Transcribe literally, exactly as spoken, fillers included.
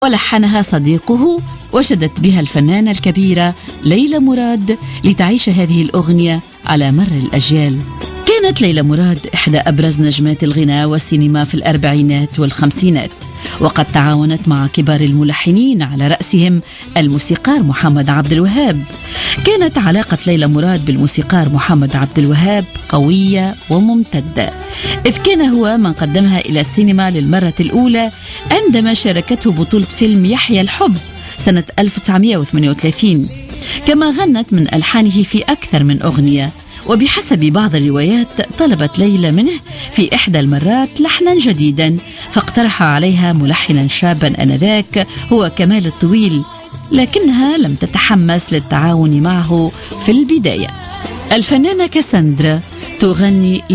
ولحنها صديقه، وشدت بها الفنانة الكبيرة ليلى مراد لتعيش هذه الأغنية على مر الأجيال. كانت ليلى مراد إحدى أبرز نجمات الغناء والسينما في الأربعينات والخمسينات، وقد تعاونت مع كبار الملحنين على رأسهم الموسيقار محمد عبد الوهاب. كانت علاقة ليلى مراد بالموسيقار محمد عبد الوهاب قوية وممتدة، إذ كان هو من قدمها إلى السينما للمرة الأولى عندما شاركته بطولة فيلم يحيى الحب سنة ألف وتسعمائة وثمانية وثلاثين، كما غنت من ألحانه في أكثر من أغنية. وبحسب بعض الروايات طلبت ليلى منه في إحدى المرات لحنا جديدا، فاقترح عليها ملحنا شابا آنذاك هو كمال الطويل، لكنها لم تتحمس للتعاون معه في البداية. الفنانة كاساندرا تغني